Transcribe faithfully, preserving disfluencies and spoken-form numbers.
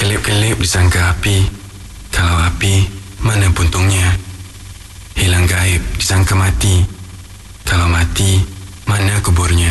Kelip-kelip disangka api. Kalau api, mana puntungnya? Hilang gaib disangka mati. Kalau mati, mana kuburnya?